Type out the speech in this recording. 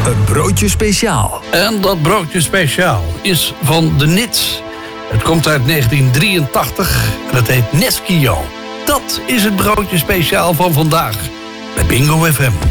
Een broodje speciaal. En dat broodje speciaal is van de Nits. Het komt uit 1983 en het heet Neskio. Dat is het broodje speciaal van vandaag bij Bingo FM.